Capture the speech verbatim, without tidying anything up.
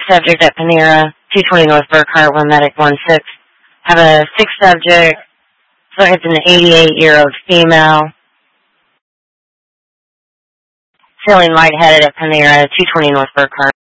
subject at Panera, two twenty North Burkhart, one medic, one six. Have a six subject, so it's an eighty-eight-year-old female. Feeling lightheaded at Panera, two twenty North Burkhart.